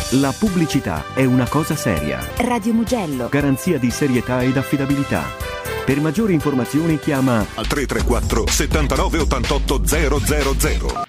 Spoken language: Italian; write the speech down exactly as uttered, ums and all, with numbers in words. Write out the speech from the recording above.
La pubblicità è una cosa seria. Radio Mugello. Garanzia di serietà ed affidabilità. Per maggiori informazioni chiama al tre tre quattro settantanove ottantotto zero zero zero.